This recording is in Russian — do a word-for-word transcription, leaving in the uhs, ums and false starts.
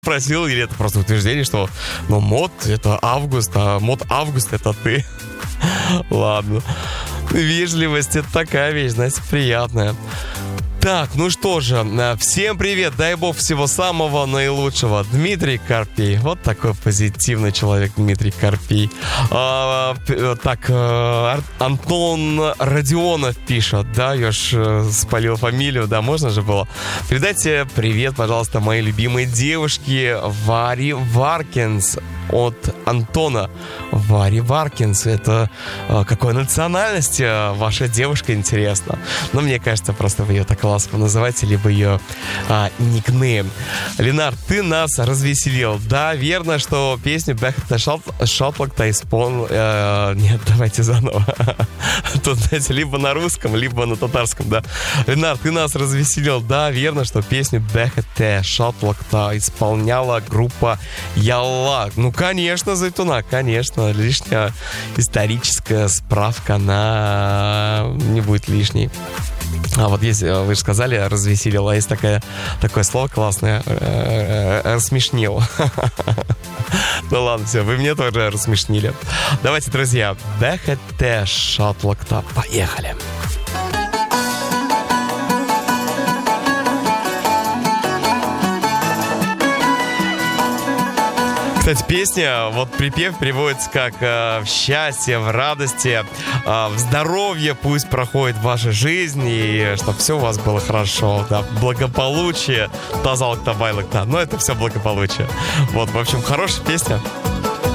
Просил, или это просто утверждение, что ну, мод это Август, а мод Август это ты. Ладно. Вежливость это такая вещь, знаете, приятная. Так, ну что же, всем привет, дай бог всего самого наилучшего. Дмитрий Карпей, вот такой позитивный человек Дмитрий Карпей. А, так, Антон Родионов пишет, да, я ж спалил фамилию, да, можно же было. Передайте привет, пожалуйста, моей любимой девушке Варе Варкинс от Антона. Варе Варкинс, это какой национальности ваша девушка, интересно? Но мне кажется, просто вы ее так ласково называете, либо ее а, никнейм. Ленар, ты нас развеселил. Да, верно, что песню Back at the Shotlock-то исполнил... Э, нет, давайте заново. Тут, знаете, либо на русском, либо на татарском, да. Ленар, ты нас развеселил. Да, верно, что песню Back at the Shotlock-то исполняла группа Ялла. Ну, конечно, Зайтуна, конечно. Лишняя историческая справка, она не будет лишней. А вот есть, вы же сказали, развеселила. Есть такое, такое слово классное. Рассмешнил. Ну ладно, все, вы мне тоже рассмешнили. Давайте, друзья, Back at the Shotlock-то. Поехали. Кстати, песня, вот припев переводится как э, в счастье, в радости, э, в здоровье пусть проходит ваша жизнь, и чтобы все у вас было хорошо, да, благополучие, тазалок-то, байлок-то, но это все благополучие. Вот, в общем, хорошая песня.